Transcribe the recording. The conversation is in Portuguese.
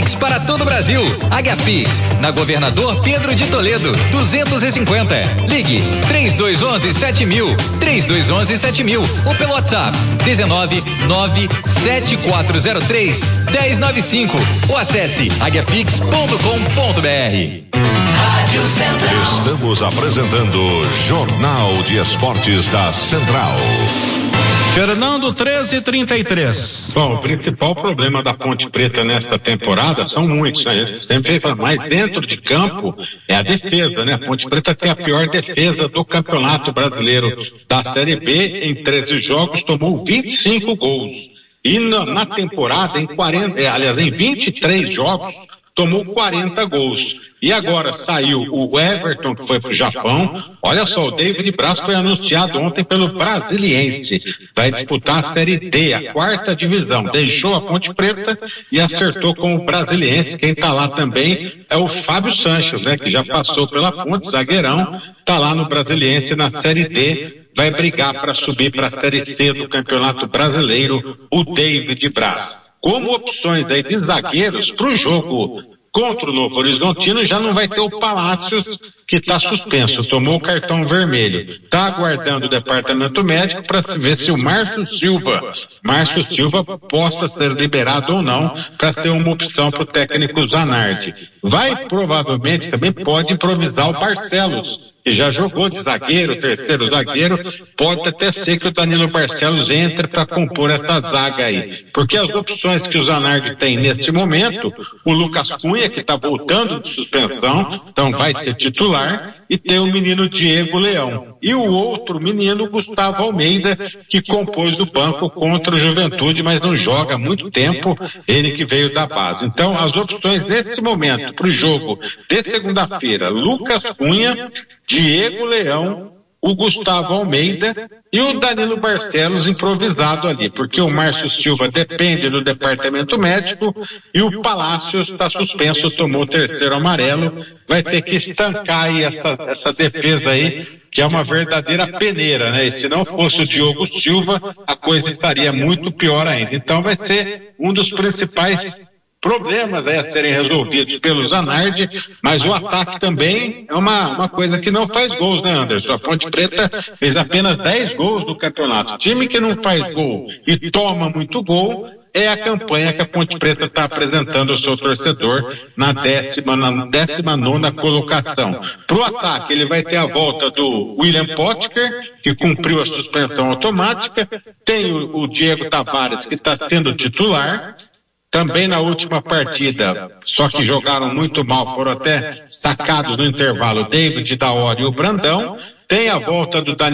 Pix para todo o Brasil. HPix, na Governador Pedro de Toledo, 250. Ligue 3211-7000, 3211-7000 ou pelo WhatsApp 1997403-1095 ou acesse agapix.com.br. Rádio Central. Estamos apresentando Jornal de Esportes da Central. Fernando, 13h33. Bom, o principal problema da Ponte Preta nesta temporada são muitos, né? Sempre fala, mas dentro de campo é a defesa, né? A Ponte Preta tem a pior defesa do Campeonato Brasileiro da Série B. Em 13 jogos tomou 25 gols. E na temporada, em 23 jogos, tomou 40 gols. E agora saiu o Everton, que foi pro Japão. Olha só, o David Braz foi anunciado ontem pelo Brasiliense. Vai disputar a Série D, a 4ª divisão. Deixou a Ponte Preta e acertou com o Brasiliense. Quem tá lá também é o Fábio Sanches, né? Que já passou pela Ponte, zagueirão. Tá lá no Brasiliense na Série D. Vai brigar para subir para a Série C do Campeonato Brasileiro, o David Braz. Como opções aí de zagueiros para o jogo contra o Novo Horizontino, já não vai ter o Palácios, que está suspenso, tomou o cartão vermelho. Está aguardando o departamento médico para ver se o Márcio Silva possa ser liberado ou não, para ser uma opção para o técnico Zanardi. Vai provavelmente, também pode improvisar o Barcelos, que já jogou de zagueiro, terceiro zagueiro. Pode até ser que o Danilo Barcelos entre para compor essa zaga aí. Porque as opções que o Zanardi tem neste momento, o Lucas Cunha, que está voltando de suspensão, então vai ser titular, e tem o menino Diego Leão. E o outro menino, Gustavo Almeida, que compôs o banco contra o Juventude, mas não joga há muito tempo, ele que veio da base. Então, as opções nesse momento para o jogo de segunda-feira, Lucas Cunha, Diego Leão, o Gustavo Almeida e o Danilo Barcelos improvisado ali, porque o Márcio Silva depende do departamento médico e o Palácios está suspenso, tomou o terceiro amarelo, vai ter que estancar aí essa defesa aí, que é uma verdadeira peneira, né? E se não fosse o Diogo Silva, a coisa estaria muito pior ainda. Então vai ser um dos principais problemas a serem resolvidos pelo Zanardi, mas o ataque também é uma coisa que não faz gols, né, Anderson? A Ponte Preta fez apenas 10 gols no campeonato. Time que não faz gol e toma muito gol é a campanha que a Ponte Preta está apresentando ao seu torcedor na 19ª colocação. Para o ataque, ele vai ter a volta do William Potker, que cumpriu a suspensão automática, tem o Diego Tavares, que está sendo titular. Também na última partida, só que jogaram muito mal, foram até sacados no intervalo, David da Hora e o Brandão. Tem a volta do Danilo